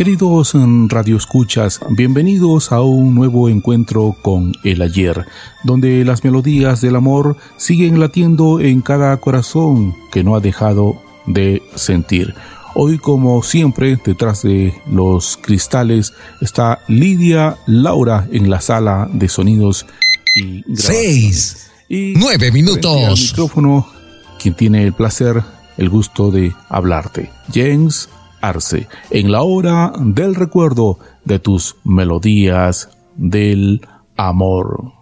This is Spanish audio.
Queridos radioescuchas, bienvenidos a un nuevo encuentro con el ayer, donde las melodías del amor siguen latiendo en cada corazón que no ha dejado de sentir. Hoy, como siempre, detrás de los cristales está Lidia Laura en la sala de sonidos y grabaciones. 9 minutos. Frente al micrófono, quien tiene el placer, el gusto de hablarte, James Arce, en la hora del recuerdo de tus melodías del amor.